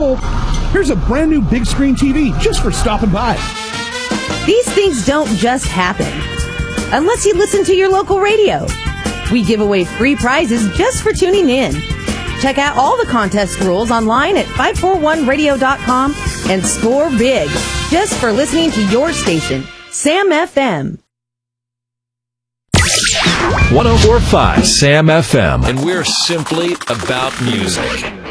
cool. Here's a brand new big screen TV just for stopping by. These things don't just happen unless you listen to your local radio. We give away free prizes just for tuning in. Check out all the contest rules online at 541radio.com and score big just for listening to your station, Sam FM. 104.5 Sam FM, and we're simply about music.